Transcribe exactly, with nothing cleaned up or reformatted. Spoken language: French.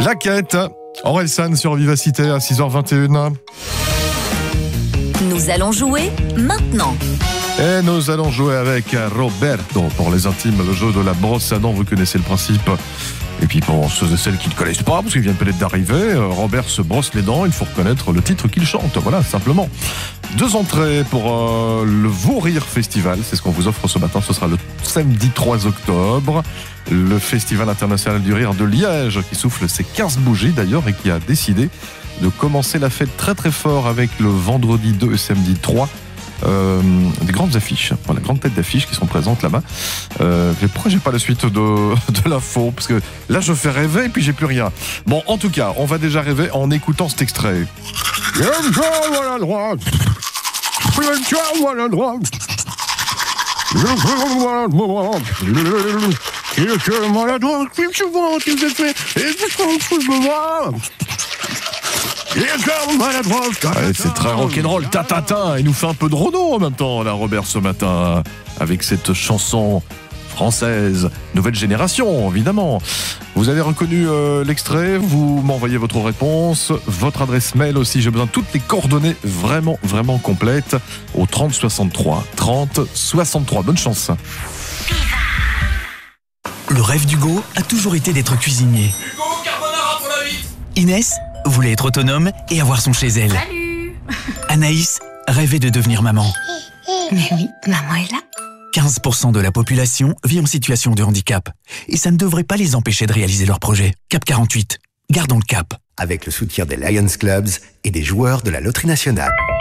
La quête, Orelsan sur Vivacité à six heures vingt et une. Nous allons jouer maintenant. Et nous allons jouer avec Roberto. Pour les intimes, le jeu de la brosse à dents, vous connaissez le principe. Et puis pour ceux et celles qui ne connaissent pas, parce qu'ils viennent peut-être d'arriver, Robert se brosse les dents, il faut reconnaître le titre qu'il chante, voilà, simplement. Deux entrées pour euh, le Vous Rire Festival, c'est ce qu'on vous offre ce matin, ce sera le samedi trois octobre. Le Festival international du rire de Liège, qui souffle ses quinze bougies d'ailleurs, et qui a décidé de commencer la fête très très fort avec le vendredi deux et samedi trois. Euh, des grandes affiches, voilà, grandes têtes d'affiches qui sont présentes là-bas. Euh, mais pourquoi j'ai pas la suite de, de l'info? Parce que là je fais rêver et puis j'ai plus rien. Bon, en tout cas, on va déjà rêver en écoutant cet extrait. À la droite. À la droite. Allez, c'est très rock'n'roll, tatatin. Il nous fait un peu de Renaud en même temps, là, Robert, ce matin, avec cette chanson française, nouvelle génération, évidemment. Vous avez reconnu euh, l'extrait, vous m'envoyez votre réponse, votre adresse mail aussi, j'ai besoin de toutes les coordonnées vraiment, vraiment complètes au trente soixante-trois. trente soixante-trois, bonne chance. Le rêve d'Hugo a toujours été d'être cuisinier. Hugo, carbonara pour la vite. Inès voulait être autonome et avoir son chez elle. Salut. Anaïs rêvait de devenir maman. Mais oui, maman est là. quinze pour cent de la population vit en situation de handicap. Et ça ne devrait pas les empêcher de réaliser leurs projets. Cap quarante-huit, gardons le cap. Avec le soutien des Lions Clubs et des joueurs de la Loterie Nationale.